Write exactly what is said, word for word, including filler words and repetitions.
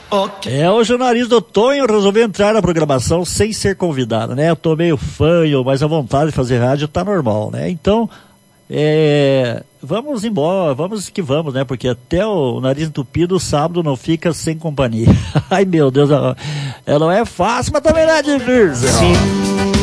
Okay. É, hoje o nariz do Tonho resolveu entrar na programação sem ser convidado, né? Eu tô meio fanho, mas a vontade de fazer rádio tá normal, né? Então, é, vamos embora, vamos que vamos, né? Porque até o nariz entupido, sábado não fica sem companhia. Ai, meu Deus, ela, ela não é fácil, mas também não é difícil. Sim.